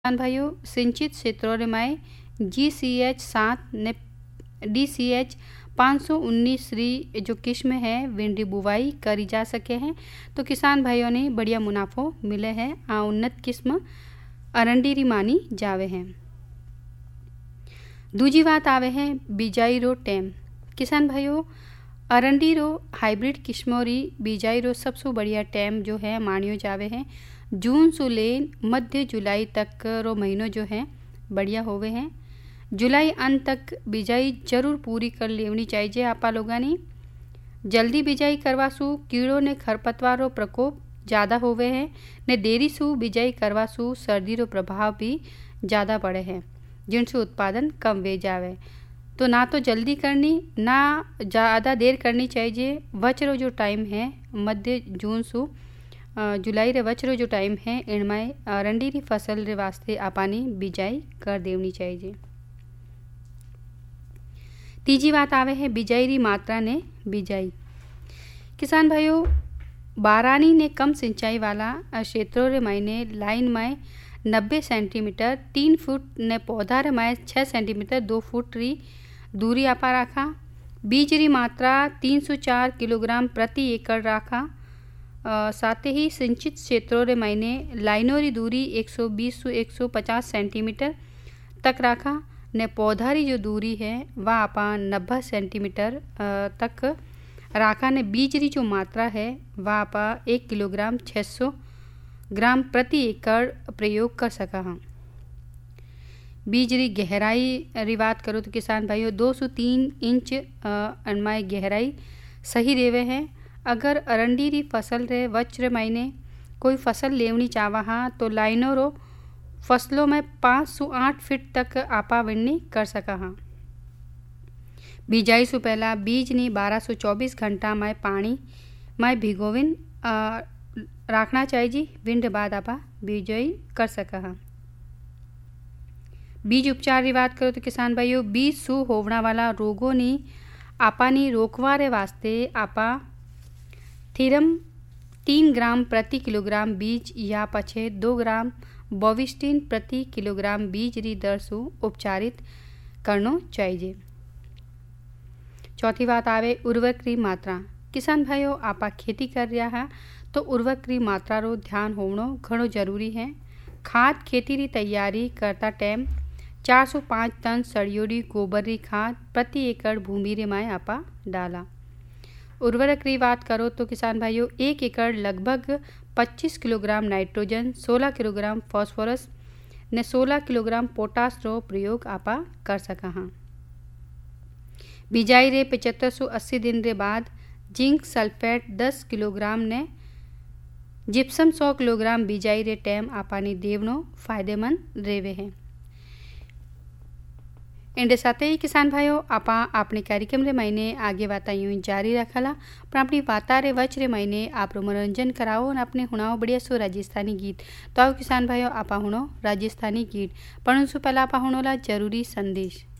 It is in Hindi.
किसान भाइयों सिंचित क्षेत्रों में GCH 7 ने DCH 519 जो किस्म है भिंडी बुवाई करी जा सके हैं। तो किसान भाइयों ने बढ़िया मुनाफो मिले है। आ उन्नत किस्म अरंडीरी मानी जावे हैं। दूजी बात आवे है बिजाई रो टेम। किसान भाइयों अरंडी रो हाइब्रिड किस्मोरी बिजाई रो सबसे बढ़िया टेम जो है मानियो जावे हैं। जून से ले मध्य जुलाई तक रो महीनों जो है बढ़िया होवे हैं। जुलाई अंत तक बिजाई जरूर पूरी कर लेवनी चाहिए। आपा लोगानी जल्दी बिजाई करवासु कीड़ों ने खरपतवार रो प्रकोप ज़्यादा होवे हैं ने देरी सु बिजाई करवासु सर्दी रो प्रभाव भी ज़्यादा पड़े हैं जिनसे उत्पादन कम वे जावे। तो ना तो जल्दी करनी ना ज़्यादा देर करनी चाहिए। वचरो जो टाइम है मध्य जून सु जुलाई रे वचरो जो टाइम है इनमें अरंडी री फसल रे वास्ते आपानी बिजाई कर देवनी चाहिए। तीजी बात आवे है बिजाई री मात्रा ने बिजाई। किसान भाइयों बारानी ने कम सिंचाई वाला क्षेत्रों रे महीने लाइन में 90 सेंटीमीटर 3 फुट ने पौधा रे में 6 सेंटीमीटर 2 फुट री दूरी आपा रखा। बीज री मात्रा 304 किलोग्राम प्रति एकड़ रखा। साथ ही सिंचित क्षेत्रों रे महीने लाइनों री दूरी 120 से 150 सेंटीमीटर तक रखा ने पौधा री जो दूरी है वह आपा 90 सेंटीमीटर तक राखा ने बीज री जो मात्रा है वह आपा 1 किलोग्राम 600 ग्राम प्रति एकड़ प्रयोग कर सका हाँ। बीज री गहराई री बात करो तो किसान भाइयों 2 से 3 इंच अनमाय गहराई सही रेवे है। अगर अरंडी री फसल रे वच्र महीने कोई फसल लेवनी चावा हाँ तो लाइनों रो फसलों में 5 से 8 फीट तक आपा विन्नी कर सका हाँ। बिजाई से पहला बीज ने 12 से 24 घंटा में पानी में भिगोविन रखना चाहिए। विंड बाद आपा बिजाई कर सका हाँ। बीज उपचार की बात करो तो किसान भाइयों बीज सु होवना वाला रोगों ने आपा ने रोकवा रे वास्ते आपा थीरम 3 ग्राम प्रति किलोग्राम बीज या पछे 2 ग्राम बोविस्टिन प्रति किलोग्राम बीज री दर से उपचारित करना चाहिए। चौथी बात आवे उर्वरक री मात्रा। किसान भाइयों आपा खेती कर रहा है तो उर्वरक री मात्रा रो ध्यान होना घणो जरूरी है। खाद खेती री तैयारी करता टाइम 405 टन सड़ियों री गोबर री खाद प्रति एकड़ भूमि रे माए आपा डाला। उर्वरक री बात करो तो किसान भाइयों 1 एकड़ लगभग 25 किलोग्राम नाइट्रोजन 16 किलोग्राम फॉस्फोरस ने 16 किलोग्राम पोटास रो प्रयोग आपा कर सका हाँ। बिजाई रे 75 से 80 दिन रे बाद जिंक सल्फेट 10 किलोग्राम ने जिप्सम 100 किलोग्राम बिजाई रे टैम आपानी देवनो फायदेमंद रेवे हैं। इंडे साथ ही किसान भाइयों आपा अपने कार्यक्रम रे महीने आगे वाता यूं जारी रखला पर अपनी वाता रे वच रे महीने आप मनोरंजन कराओ और अपने हुणाओ बढ़िया सो राजस्थानी गीत। तो आओ किसान भाइयों आपा हुणो राजस्थानी गीत पर उनसे पहला आपा हुणोला जरूरी संदेश।